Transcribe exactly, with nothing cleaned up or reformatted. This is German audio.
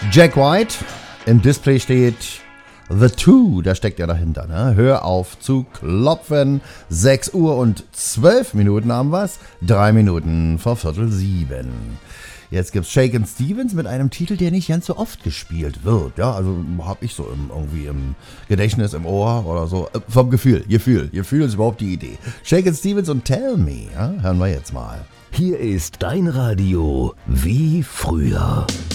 Jack White, im Display steht The Two, da steckt er dahinter. Ne? Hör auf zu klopfen. sechs Uhr und zwölf Minuten haben wir's. Drei Minuten vor Viertel sieben. Jetzt gibt's Shakin' Stevens mit einem Titel, der nicht ganz so oft gespielt wird. Ja, also hab ich so im, irgendwie im Gedächtnis, im Ohr oder so. Äh, vom Gefühl, Gefühl. Gefühl ist überhaupt die Idee. Shakin' Stevens und Tell Me. Ja? Hören wir jetzt mal. Hier ist dein Radio wie früher.